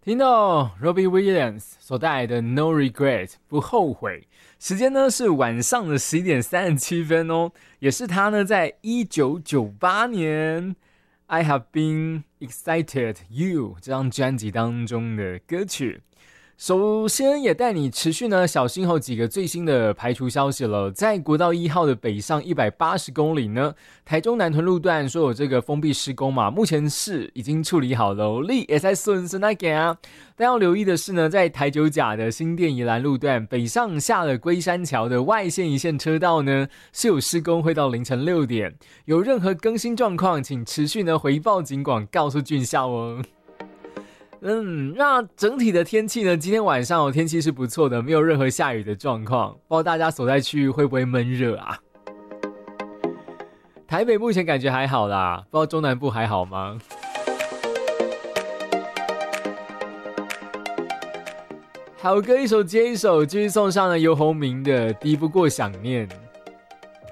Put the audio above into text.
听到 Robbie Williams 所带来的 No Regret 不后悔，时间呢是晚上的11:37哦，也是他呢在1998年 I Have Been Excited You 这张专辑当中的歌曲。首先也带你持续呢小心后几个最新的排除消息了。在国道1号的北上180公里呢，台中南屯路段说有这个封闭施工嘛，目前是已经处理好了，你也在顺势那个啊。但要留意的是呢，在台九甲的新店宜兰路段北上下了龟山桥的外线一线车道呢，是有施工，会到凌晨6点。有任何更新状况，请持续呢回报警广，告诉俊孝哦。那整体的天气呢？今天晚上天气是不错的，没有任何下雨的状况。不知道大家所在区域会不会闷热啊？台北目前感觉还好啦，不知道中南部还好吗？好歌一首接一首，继续送上了游鸿明的《敌不过想念》。